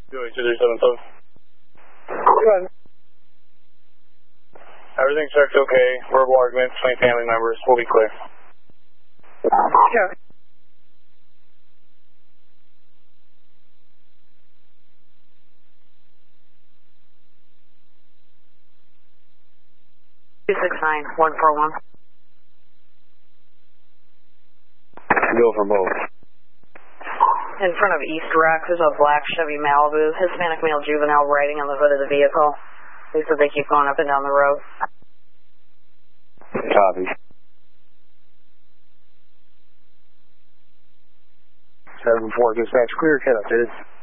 28237. Go ahead. Everything checked okay. Verbal arguments between family members. We'll be clear. Yeah. $269-141. Go for both. In front of East Rock, there's a black Chevy Malibu, Hispanic male juvenile riding on the hood of the vehicle. They said they keep going up and down the road. Copy. 7-4 dispatch, clear, 10 updated.